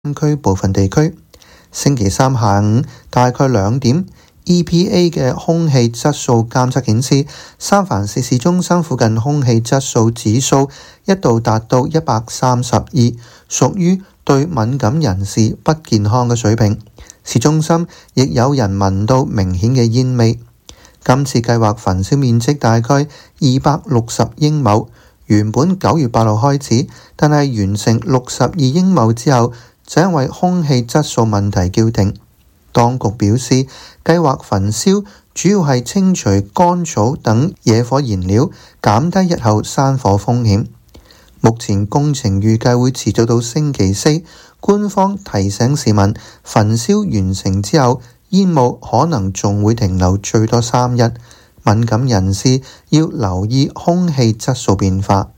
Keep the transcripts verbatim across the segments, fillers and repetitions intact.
區部分地區。星期三下午大概兩點，E P A 嘅空氣質素監測顯示，三藩市市中心附近空氣質素指數一度達到一百三十二，屬於對敏感人士不健康嘅水平。市中心亦有人聞到明顯嘅煙味。今次計劃焚燒面積大概二百六十英畝，原本九月八號開始，但係完成六十二英畝之後，就因為空氣質素問題叫停。當局表示，計劃焚燒主要係清除乾草等野火燃料，減低日後山火風險。目前工程預計會持續到星期四。官方提醒市民，焚燒完成之後，煙霧可能仲會停留最多三日，敏感人士要留意空氣質素變化。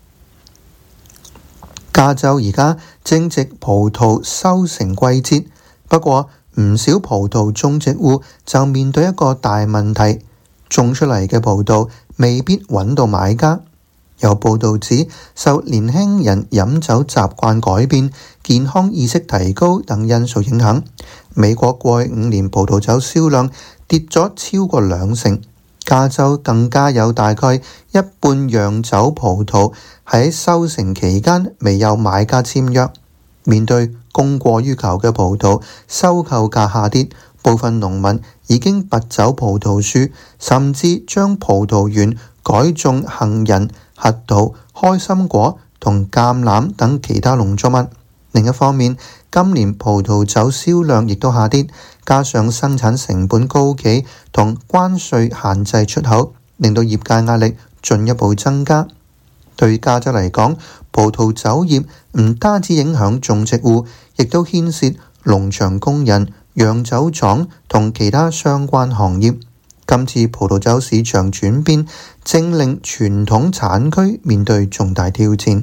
加州而家正值葡萄收成季節，不過唔少葡萄種植戶就面對一個大問題，種出嚟嘅葡萄未必揾到買家。有報導指，受年輕人飲酒習慣改變、健康意識提高等因素影響，美國過去五年葡萄酒銷量跌咗超過兩成。加州更加有大概一半釀酒葡萄喺收成期間未有買家簽約。面對供過於求嘅葡萄，收購價下跌，部分農民已經拔走葡萄樹，甚至將葡萄園改種杏仁、核桃、開心果同橄欖等其他農作物。另一方面，今年葡萄酒銷量亦都下跌，加上生產成本高企同關稅限制出口，令到業界壓力進一步增加。對加州嚟講，葡萄酒業唔單止影響種植戶，亦都牽涉農場工人、釀酒廠同其他相關行業。今次葡萄酒市場轉變，正令傳統產區面對重大挑戰。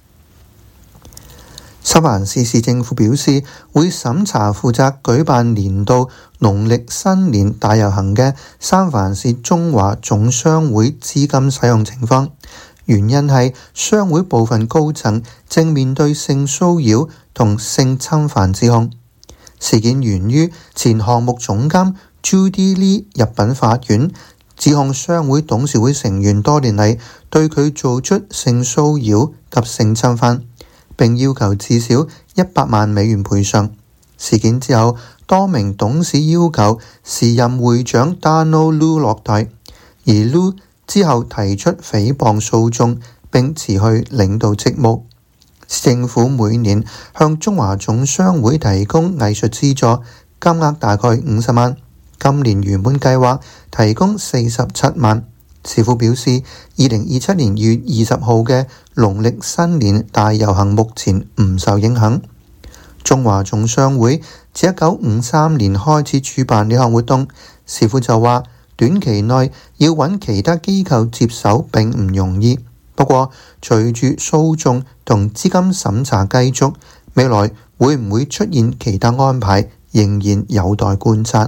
三藩市市政府表示，會審查負責舉辦年度農曆新年大遊行嘅三藩市中華總商會資金使用情況。原因係商會部分高層正面對性騷擾同性侵犯指控。事件源於前項目總監 Judy Lee 入稟法院，指控商會董事會成員多年嚟對佢做出性騷擾及性侵犯，並要求至少一百萬美元賠償。事件之後，多名董事要求時任會長 Donald Lu 落台，而 Lu之後提出誹謗訴訟並辭去領導職務。政府每年向中華總商會提供藝術資助，金額大概五十萬。今年原本計劃提供四十七萬。市府表示，二零二七年二月二十號嘅農曆新年大遊行目前唔受影響。中華總商會自一九五三年開始主辦呢項活動，市府就話短期內要揾其他機構接手並唔容易。不過，隨住訴訟同資金審查繼續，未來會唔會出現其他安排，仍然有待觀察。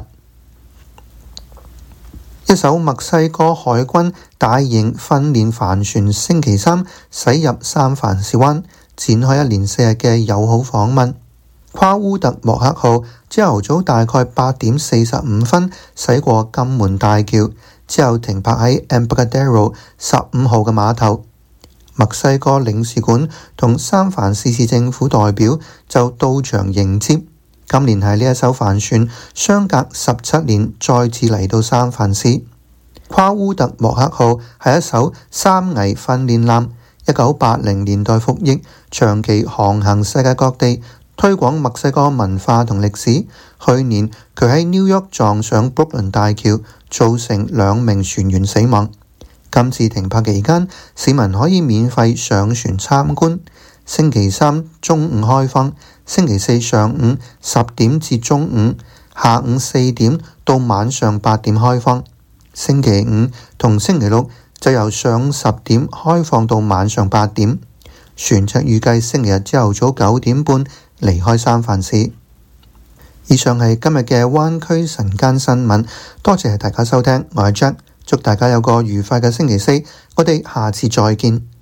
一艘墨西哥海軍大型訓練帆船星期三駛入三藩市灣，展開一連四日嘅友好訪問。夸烏特莫克號朝頭早大概八點四十五分駛過金門大橋，之後停泊喺 Embarcadero 十五號嘅碼頭。墨西哥領事館同三藩市市政府代表就到場迎接。今年係呢一艘帆船相隔十七年再次嚟到三藩市。夸烏特莫克號係一艘三桅訓練艦，一九八零年代服役，長期航行世界各地，推廣墨西哥文化同歷史。去年佢喺 New York 撞上布魯克林大橋，造成兩名船員死亡。今次停泊期間，市民可以免費上船參觀。星期三中午開放，星期四上午十點至中午，下午四點到晚上八點開放。星期五同星期六就由上午十點開放到晚上八點。船隻預計星期日朝頭早九點半離開三藩市。以上係今日嘅灣區晨間新聞，多謝大家收聽，我係 Jack，祝大家有個愉快嘅星期四，我哋下次再見。